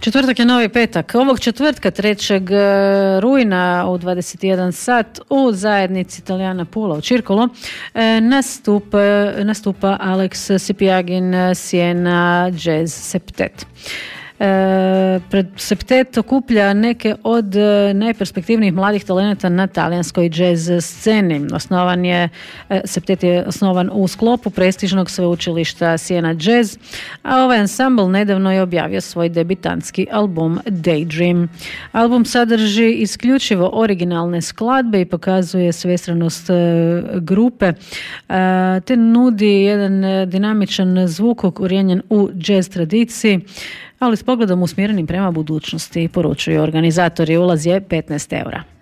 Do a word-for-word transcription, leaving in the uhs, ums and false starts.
Četvrtak je novi petak. Ovog četvrtka trećeg rujna u dvadeset jedan sat u zajednici Italijana Pula u Circolo nastupa, nastupa Alex Sipiagin Siena Jazz Septet. E, pred Septet okuplja neke od najperspektivnijih mladih talenata na talijanskoj jazz sceni. Osnovan je, Septet je osnovan u sklopu prestižnog sveučilišta Siena Jazz, a ovaj ansambl nedavno je objavio svoj debitanski album Daydream. Album sadrži isključivo originalne skladbe i pokazuje svestranost grupe, te nudi jedan dinamičan zvuk ukorijenjen u jazz tradiciji, ali s pogledom usmjerenim prema budućnosti, poručuju organizatori. Ulaz je petnaest eura.